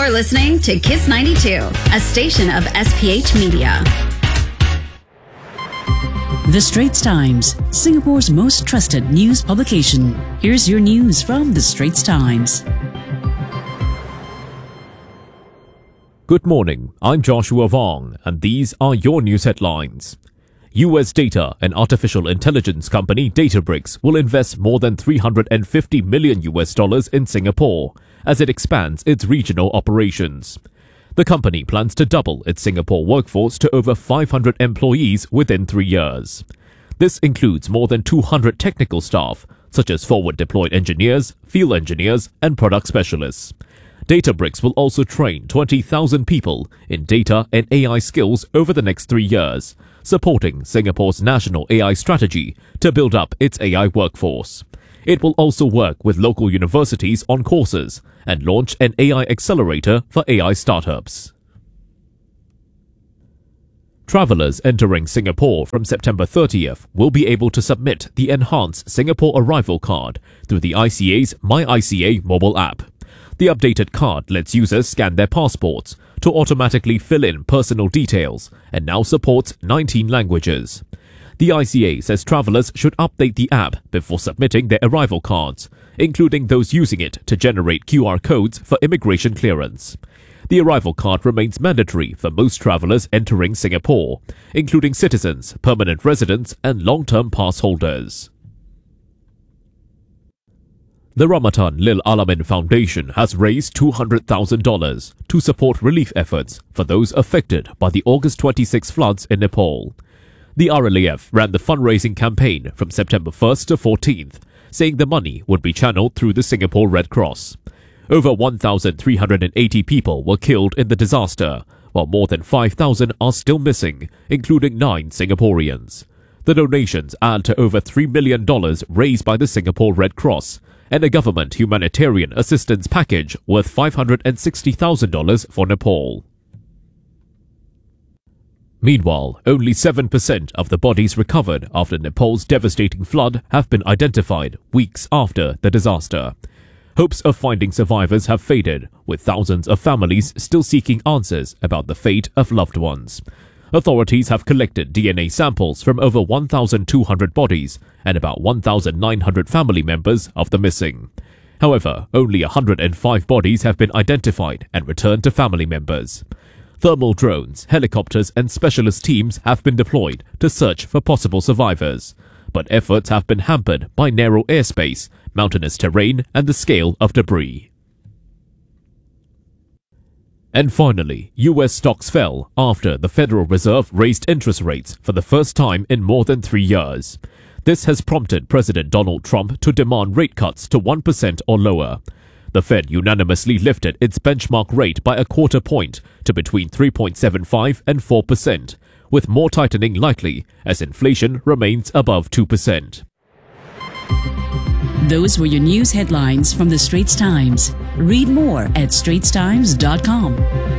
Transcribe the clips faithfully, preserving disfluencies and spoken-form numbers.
You're listening to Kiss ninety-two, a station of S P H Media. The Straits Times, Singapore's most trusted news publication. Here's your news from The Straits Times. Good morning, I'm Joshua Vong, and these are your news headlines. U S data and artificial intelligence company Databricks will invest more than three hundred fifty million U S dollars in Singapore as it expands its regional operations. The company plans to double its Singapore workforce to over five hundred employees within three years. This includes more than two hundred technical staff, such as forward-deployed engineers, field engineers, and product specialists. Databricks will also train twenty thousand people in data and A I skills over the next three years, supporting Singapore's national A I strategy to build up its A I workforce. It will also work with local universities on courses and launch an A I accelerator for A I startups. Travellers entering Singapore from September thirtieth will be able to submit the enhanced Singapore Arrival Card through the I C A's My I C A mobile app. The updated card lets users scan their passports to automatically fill in personal details and now supports nineteen languages. The I C A says travellers should update the app before submitting their arrival cards, including those using it to generate Q R codes for immigration clearance. The arrival card remains mandatory for most travellers entering Singapore, including citizens, permanent residents, and long-term pass holders. The Ramatan Lil Alamin Foundation has raised two hundred thousand dollars to support relief efforts for those affected by the August twenty-sixth floods in Nepal. The R L A F ran the fundraising campaign from September first to fourteenth, saying the money would be channeled through the Singapore Red Cross. Over one thousand three hundred eighty people were killed in the disaster, while more than five thousand are still missing, including nine Singaporeans. The donations add to over three million dollars raised by the Singapore Red Cross, and a government humanitarian assistance package worth five hundred sixty thousand dollars for Nepal. Meanwhile, only seven percent of the bodies recovered after Nepal's devastating flood have been identified weeks after the disaster. Hopes of finding survivors have faded, with thousands of families still seeking answers about the fate of loved ones. Authorities have collected D N A samples from over one thousand two hundred bodies and about one thousand nine hundred family members of the missing. However, only one hundred five bodies have been identified and returned to family members. Thermal drones, helicopters, and specialist teams have been deployed to search for possible survivors, but efforts have been hampered by narrow airspace, mountainous terrain, and the scale of debris. And finally, U S stocks fell after the Federal Reserve raised interest rates for the first time in more than three years. This has prompted President Donald Trump to demand rate cuts to one percent or lower. The Fed unanimously lifted its benchmark rate by a quarter point to between three point seven five and four percent, with more tightening likely as inflation remains above two percent. Those were your news headlines from The Straits Times. Read more at straits times dot com.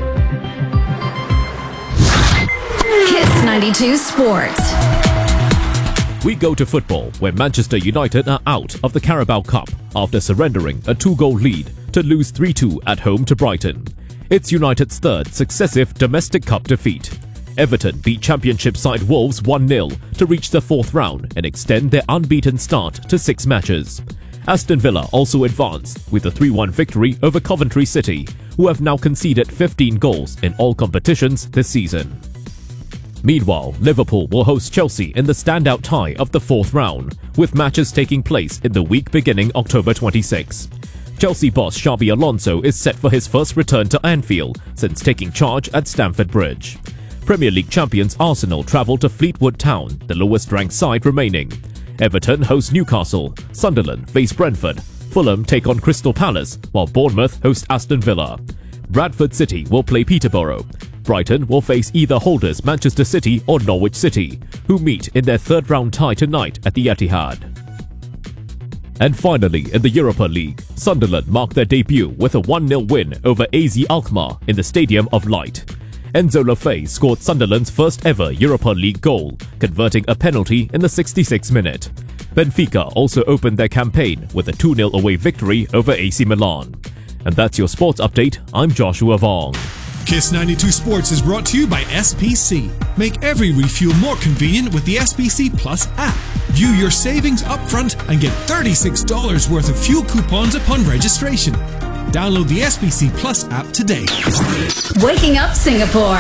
Kiss ninety-two Sports. We go to football, where Manchester United are out of the Carabao Cup after surrendering a two-goal lead to lose three two at home to Brighton. It's United's third successive domestic cup defeat. Everton beat Championship side Wolves one nil to reach the fourth round and extend their unbeaten start to six matches. Aston Villa also advanced with a three one victory over Coventry City, who have now conceded fifteen goals in all competitions this season. Meanwhile, Liverpool will host Chelsea in the standout tie of the fourth round, with matches taking place in the week beginning October twenty-sixth. Chelsea boss Xabi Alonso is set for his first return to Anfield since taking charge at Stamford Bridge. Premier League champions Arsenal travel to Fleetwood Town, the lowest-ranked side remaining. Everton host Newcastle, Sunderland face Brentford, Fulham take on Crystal Palace, while Bournemouth host Aston Villa. Bradford City will play Peterborough. Brighton will face either holders Manchester City or Norwich City, who meet in their third-round tie tonight at the Etihad. And finally, in the Europa League, Sunderland marked their debut with a one nil win over A Z Alkmaar in the Stadium of Light. Enzo Lefebvre scored Sunderland's first ever Europa League goal, converting a penalty in the sixty-sixth minute. Benfica also opened their campaign with a two nil away victory over A C Milan. And that's your sports update. I'm Joshua Vong. Kiss ninety-two Sports is brought to you by S P C. Make every refuel more convenient with the S P C Plus app. View your savings upfront and get thirty-six dollars worth of fuel coupons upon registration. Download the S P C Plus app today. Waking Up Singapore.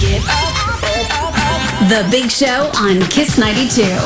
The Big Show on Kiss ninety-two.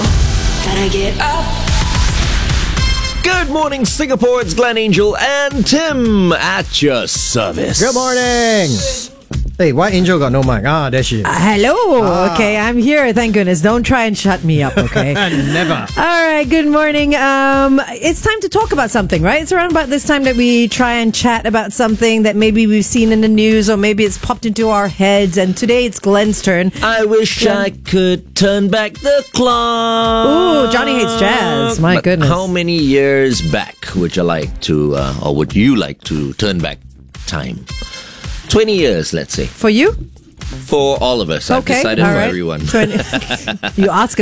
Good morning, Singapore. It's Glenn Angel and Tim at your service. Good morning. Hey, why Angel got no mic? Ah, there she is. Uh, hello. Ah. Okay, I'm here. Thank goodness. Don't try and shut me up, okay? Never. All right, good morning. Um, it's time to talk about something, right? It's around about this time that we try and chat about something that maybe we've seen in the news or maybe it's popped into our heads. And today it's Glenn's turn. I wish Glenn. I could turn back the clock. Ooh, Johnny hates jazz. My but goodness. How many years back would you like to, uh, or would you like to turn back time? twenty years, let's say. For you? For all of us. I've okay, decided all for right. everyone. twenty You ask